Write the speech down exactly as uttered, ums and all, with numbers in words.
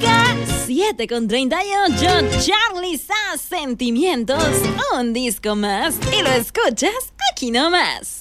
Amiga, siete con treinta y ocho, Charly Sass, Sentimientos, un disco más, y lo escuchas aquí nomás.